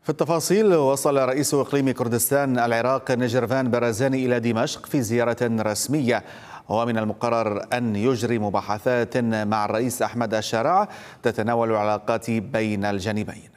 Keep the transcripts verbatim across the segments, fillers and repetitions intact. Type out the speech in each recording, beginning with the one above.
في التفاصيل، وصل رئيس إقليم كردستان العراق نجرفان برزاني إلى دمشق في زيارة رسمية، ومن المقرر أن يجري مباحثات مع الرئيس أحمد الشرع تتناول العلاقات بين الجانبين.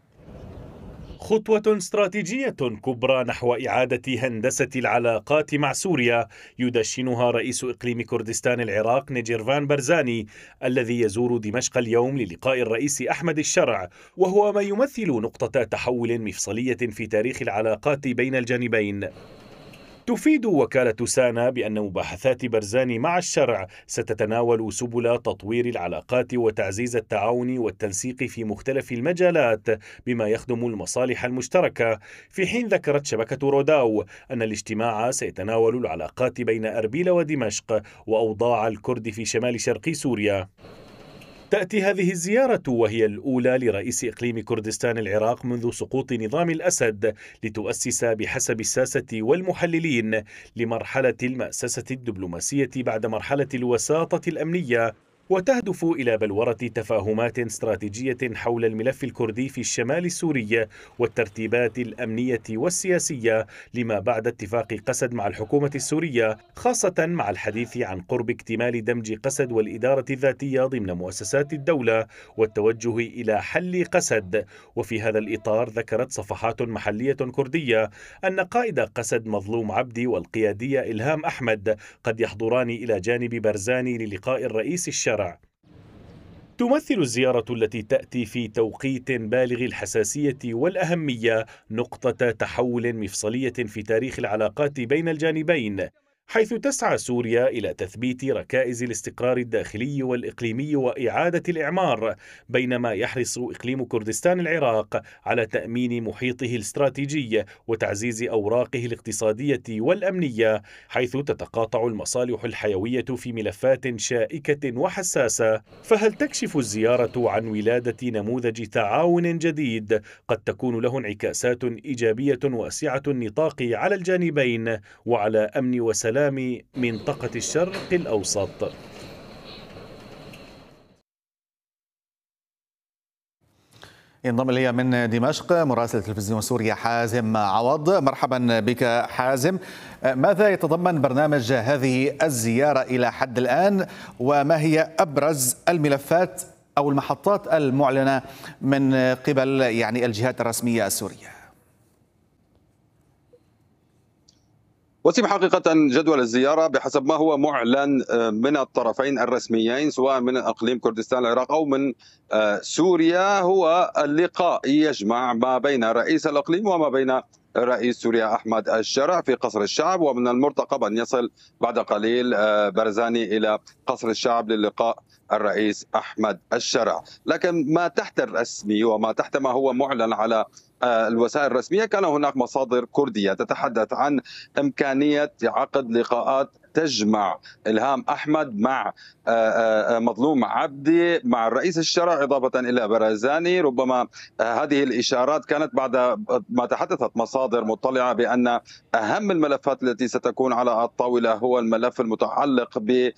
خطوة استراتيجية كبرى نحو إعادة هندسة العلاقات مع سوريا يدشنها رئيس إقليم كردستان العراق نجرفان برزاني الذي يزور دمشق اليوم للقاء الرئيس أحمد الشرع، وهو ما يمثل نقطة تحول مفصلية في تاريخ العلاقات بين الجانبين. تفيد وكالة سانا بأن مباحثات برزاني مع الشرع ستتناول سبل تطوير العلاقات وتعزيز التعاون والتنسيق في مختلف المجالات بما يخدم المصالح المشتركة، في حين ذكرت شبكة روداو أن الاجتماع سيتناول العلاقات بين أربيل ودمشق وأوضاع الكرد في شمال شرق سوريا. تأتي هذه الزيارة وهي الأولى لرئيس إقليم كردستان العراق منذ سقوط نظام الأسد، لتؤسس بحسب الساسة والمحللين لمرحلة المأسسة الدبلوماسية بعد مرحلة الوساطة الأمنية، وتهدف إلى بلورة تفاهمات استراتيجية حول الملف الكردي في الشمال السوري والترتيبات الأمنية والسياسية لما بعد اتفاق قسد مع الحكومة السورية، خاصة مع الحديث عن قرب اكتمال دمج قسد والإدارة الذاتية ضمن مؤسسات الدولة والتوجه إلى حل قسد. وفي هذا الإطار ذكرت صفحات محلية كردية أن قائد قسد مظلوم عبدي والقيادية إلهام أحمد قد يحضران إلى جانب برزاني للقاء الرئيس الشرع. تمثل الزيارة التي تأتي في توقيت بالغ الحساسية والأهمية نقطة تحول مفصلية في تاريخ العلاقات بين الجانبين، حيث تسعى سوريا إلى تثبيت ركائز الاستقرار الداخلي والإقليمي وإعادة الإعمار، بينما يحرص إقليم كردستان العراق على تأمين محيطه الاستراتيجي وتعزيز أوراقه الاقتصادية والأمنية، حيث تتقاطع المصالح الحيوية في ملفات شائكة وحساسة. فهل تكشف الزيارة عن ولادة نموذج تعاون جديد قد تكون له انعكاسات إيجابية واسعة النطاق على الجانبين وعلى أمن وسلام منطقة الشرق الأوسط؟ ينضم إلي من دمشق مراسل تلفزيون سوريا حازم عوض. مرحبا بك حازم. ماذا يتضمن برنامج هذه الزيارة إلى حد الآن، وما هي أبرز الملفات أو المحطات المعلنة من قبل يعني الجهات الرسمية السورية؟ وسيم حقيقة جدول الزيارة بحسب ما هو معلن من الطرفين الرسميين سواء من أقليم كردستان العراق أو من سوريا هو اللقاء يجمع ما بين رئيس الأقليم وما بين رئيس سوريا أحمد الشرع في قصر الشعب، ومن المرتقب أن يصل بعد قليل برزاني إلى قصر الشعب للقاء الرئيس أحمد الشرع. لكن ما تحت الرسمي وما تحت ما هو معلن على الوسائل الرسمية، كان هناك مصادر كردية تتحدث عن إمكانية عقد لقاءات تجمع إلهام أحمد مع مظلوم عبدي مع الرئيس الشرع إضافة إلى برزاني. ربما هذه الإشارات كانت بعد ما تحدثت مصادر مطلعة بأن أهم الملفات التي ستكون على الطاولة هو الملف المتعلق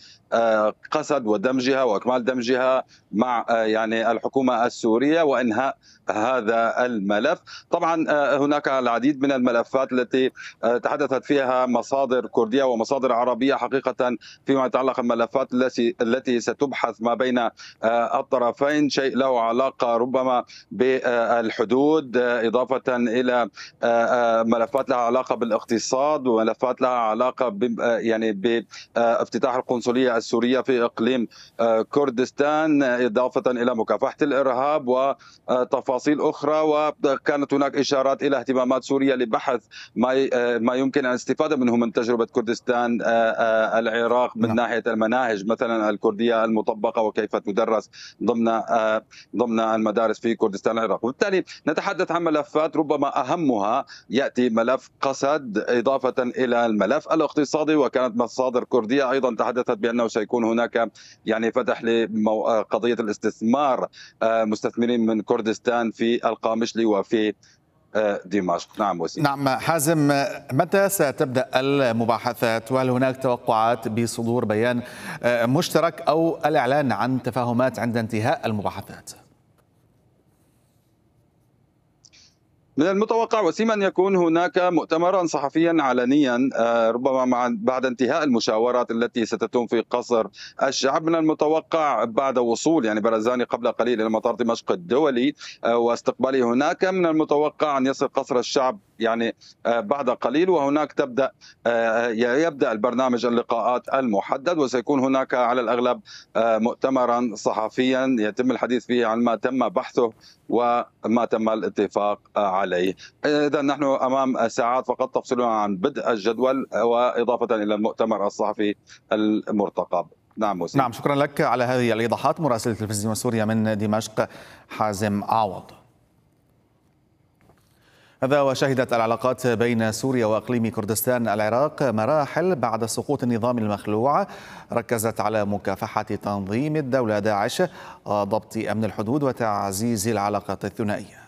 بقسد ودمجها وإكمال دمجها مع يعني الحكومة السورية وإنهاء هذا الملف. طبعا هناك العديد من الملفات التي تحدثت فيها مصادر كردية ومصادر عربية حقيقة فيما يتعلق الملفات التي التي ستبحث ما بين الطرفين، شيء له علاقة ربما بالحدود إضافة إلى ملفات لها علاقة بالاقتصاد وملفات لها علاقة يعني بافتتاح القنصلية السورية في إقليم كردستان إضافة إلى مكافحة الإرهاب وتفاصيل أخرى. وكانت هناك إشارات إلى اهتمامات سوريا لبحث ما ما يمكن الاستفادة منه من تجربة كردستان العراق من ناحية المناهج مثلا الكردية المطبقة وكيف تدرس ضمن ضمن المدارس في كردستان العراق. وبالتالي نتحدث عن ملفات ربما أهمها يأتي ملف قسد إضافة إلى الملف الاقتصادي، وكانت مصادر كردية أيضا تحدثت بأنه سيكون هناك يعني فتح لقضية الاستثمار مستثمرين من كردستان في القامشلي وفي دمشق. نعم وسيم. نعم حازم، متى ستبدأ المباحثات، وهل هناك توقعات بصدور بيان مشترك أو الإعلان عن تفاهمات عند انتهاء المباحثات؟ من المتوقع وسيم أن يكون هناك مؤتمرا صحفيا علنيا ربما مع بعد انتهاء المشاورات التي ستتم في قصر الشعب. من المتوقع بعد وصول يعني برزاني قبل قليل إلى مطار دمشق الدولي واستقباله هناك، من المتوقع أن يصل قصر الشعب يعني بعد قليل، وهناك تبدأ يبدأ البرنامج اللقاءات المحدد، وسيكون هناك على الأغلب مؤتمرا صحفيا يتم الحديث فيه عن ما تم بحثه وما تم الاتفاق عليه. إذا نحن أمام ساعات فقط تفصلنا عن بدء الجدول وإضافة إلى المؤتمر الصحفي المرتقب. نعم وسيم. نعم، شكرا لك على هذه الإيضاحات مراسل تلفزيون سوريا من دمشق حازم عوض. هذا وشهدت العلاقات بين سوريا وإقليم كردستان العراق مراحل بعد سقوط النظام المخلوع، ركزت على مكافحة تنظيم الدولة داعش، ضبط أمن الحدود وتعزيز العلاقات الثنائية.